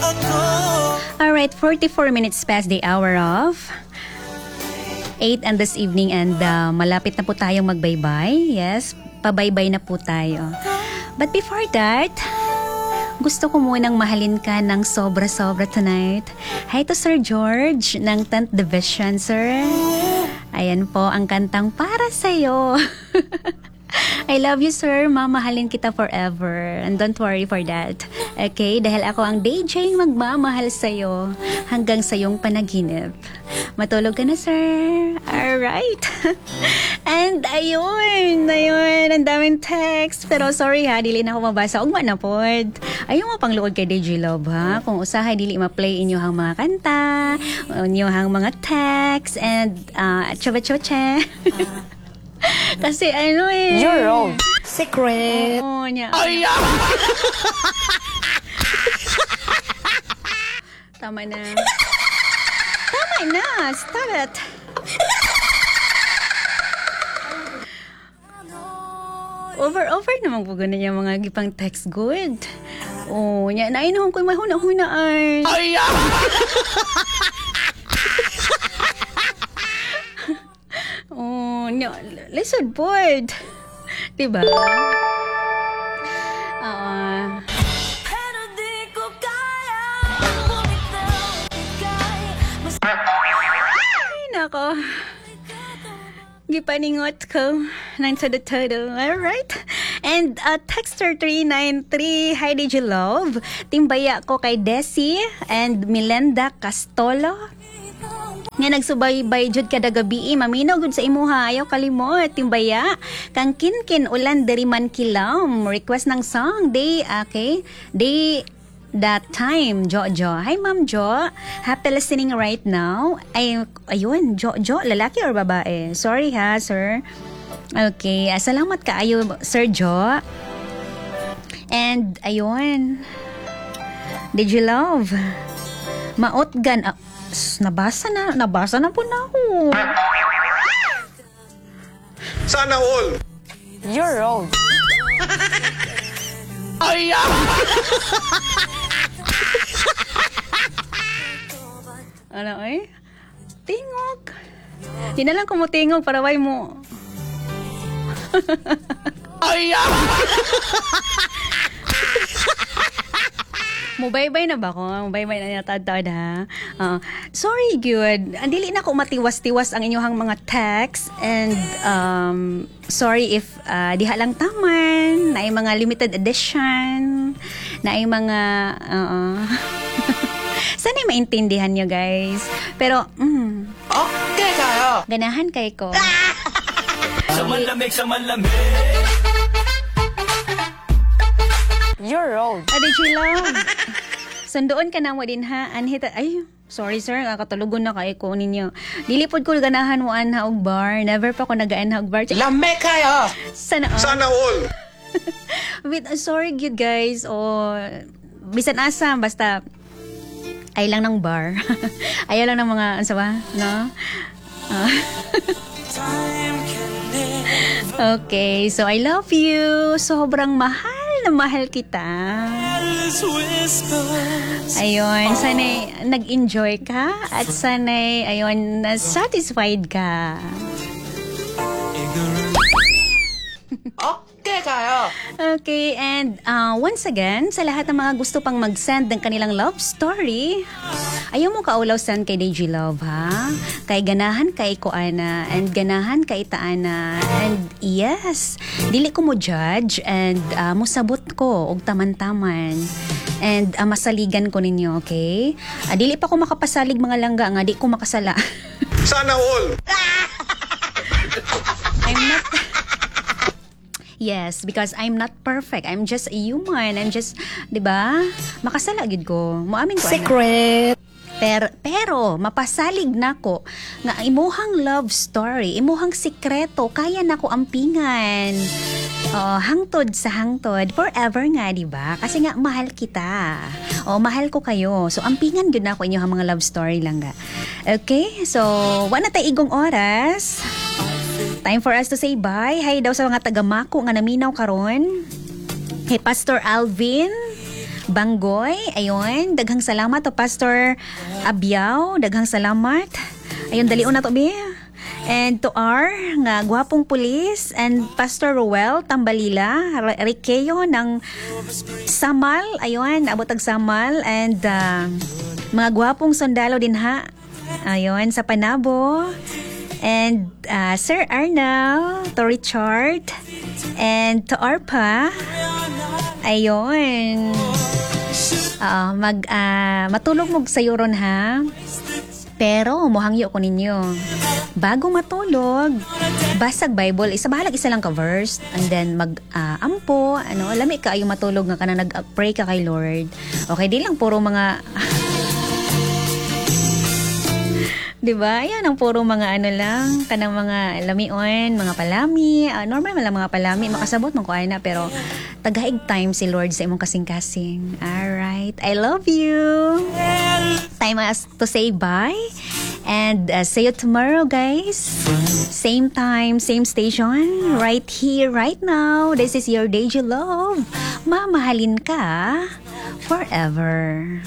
Alright, 44 minutes past the hour of 8 and this evening and malapit na po tayong magbaybay. Yes, pabaybay na po tayo. But before that, gusto ko munang mahalin ka ng sobra-sobra tonight. Hi to Sir George ng 10th Division, sir. Ayan po ang kantang para sa'yo. I love you, sir. Mamahalin kita forever. And don't worry for that. Okay? Dahil ako ang DJ magmamahal sa'yo hanggang sa iyong panaginip. Matulog ka na, sir. Alright. And ayun. Ang daming text. Pero sorry ha, dili na ako mabasa. Ugma na po. Ayaw mo pang luod kay DJ Love, ha? Kung usahay, dili ma-play inyong mga kanta, inyong mga text, and chaba-chaba-che. Kasi ano eh. You're wrong. Secret. Oo niya. Ay! Tama na. Tama na. Stop it. Over naman po ganun yung mga gipang text good. Oo niya. Nainahon ko yung mahuna-hunaan. Ay! Oh, no, listen, board. Diba? Ay, nako. Gipaningot ko ng todo-todo. Alright? And texter 393, hi DJ Love. Timbaya ko kay Desi and Milenda Castolo. Nga nagsubaybay jud kada gabi, maminaw gud sa imuha, ayaw kalimot timbaya kang kinkin ulan diri man kilam, request ng song day, okay, day that time. Jo hi ma'am Jo, happy listening right now. Ayun Jo, lalaki or babae? Sorry ha sir. Okay, salamat kaayo Sir Jo. And ayun, did you love maotgan nabasa na po na ako. Sana all. You're wrong. Ay! Ano eh? Tingog. Di na lang ko mo tingog para way mo. Ay! Mubaybay na ba ko? Mubaybay na natad-tad ha? Sorry, good. Andili na ko matiwas-tiwas ang inyong mga text. And sorry if diha lang taman. Na ay mga limited edition. Na ay mga... Sana'y maintindihan nyo, guys. Pero, Okay kayo. ganahan kay ko. Sa malamig. You're wrong. Did you love? Sundoon ka na mo din ha. Anhita, ay, sorry sir, kakatulugon na kay ko ninyo. Dilipod ko ganahan mo anha og bar. Never pa ko nagaanha og bar. Lame kayo. Sana all. Sorry good guys. Bisan asa, basta ay lang ng bar. Ayaw lang ng mga, ansa ba? No? Okay, so I love you. Sobrang mahal na mahal kita. Ayun, sana'y nag-enjoy ka at sana'y, ayun, satisfied ka. Okay kayo. Okay, and once again, sa lahat ng mga gusto pang mag-send ng kanilang love story, ayaw mo kaulaw send kay DJ Love, ha? Kay ganahan kay Koana, and ganahan kay Taana, and yes, dili ko mo judge, and musabot ko, og taman-taman, and masaligan ko ninyo, okay? Dili pa ko makapasalig mga langga, nga di ko makasala. Sana all. I'm not... Yes, because I'm not perfect. I'm just a human. I'm just, di ba? Makasala gid ko. Moamin ko. Secret. Pero mapasalig nako nga imuhang love story, imuhang sikreto kaya nako ampingan. Hangtod sa hangtod forever nga, di ba? Kasi nga mahal kita. Mahal ko kayo. So ampingan gyud nako inyong mga love story lang ga. Okay? So, wala tay igong oras. Time for us to say bye. Hi daw sa mga taga-Mako nga naminaw karon. Hey Pastor Alvin. Banggoy, ayun, daghang salamat to Pastor Abiao, daghang salamat. Ayun, dalion na to, be. And to R, nga gwapong pulis, and Pastor Ruel Tambalila, Rikeo ng Samal, ayun, abot ag Samal, and mga gwapong sundalo din ha, ayun, sa Panabo, and Sir Arnal, to Richard, and to Arpa, ayun, matulog mo sa yuron ha. Pero, muhangyo ko ninyo. Bago matulog, basag Bible, bahalag isa lang ka verse, and then ampo, lami ka yung matulog nga kana nag-pray ka kay Lord. Okay, di lang puro mga diba? Yan ang puro mga lang, kanang mga lamion, mga palami. Normal man lang mga palami, makasabot man ko ay na, pero tagaig time si Lord sa imong kasing-kasing. Alright, I love you. Time us to say bye. And see you tomorrow, guys. Same time, same station. Right here, right now. This is your Deji Love. Mamahalin ka forever.